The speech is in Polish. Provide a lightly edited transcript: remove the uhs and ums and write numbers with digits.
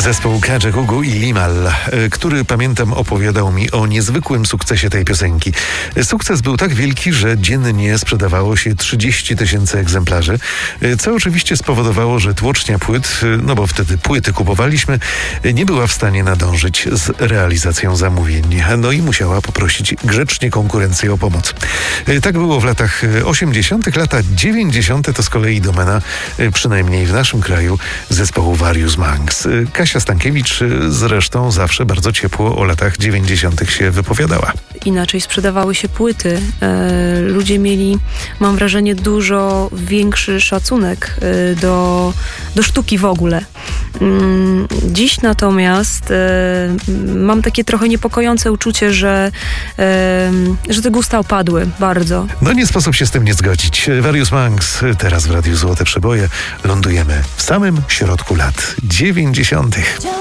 Zespół Kajagoogoo i Limahl, który, pamiętam, opowiadał mi o niezwykłym sukcesie tej piosenki. Sukces był tak wielki, że dziennie sprzedawało się 30 000 egzemplarzy, co oczywiście spowodowało, że tłocznia płyt, no bo wtedy płyty kupowaliśmy, nie była w stanie nadążyć z realizacją zamówień. No i musiała poprosić grzecznie konkurencję o pomoc. Tak było w latach 80., lata 90. to z kolei domena, przynajmniej w naszym kraju, zespołu Various Monks. Kasia Stankiewicz zresztą zawsze bardzo ciepło o latach 90. się wypowiadała. Inaczej sprzedawały się płyty. Ludzie mieli, mam wrażenie, dużo większy szacunek do sztuki w ogóle. Dziś natomiast mam takie trochę niepokojące uczucie, że te gusta opadły bardzo. No nie sposób się z tym nie zgodzić. Various Monks teraz w Radiu Złote Przeboje. Lądujemy w samym środku lat 90.